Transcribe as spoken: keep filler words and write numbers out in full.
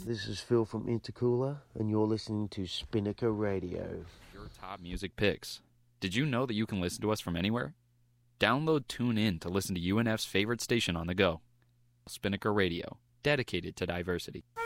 This is Phil from Intercooler, and you're listening to Spinnaker Radio. Your top music picks. Did you know that you can listen to us from anywhere? Download TuneIn to listen to U N F's favorite station on the go. Spinnaker Radio, dedicated to diversity.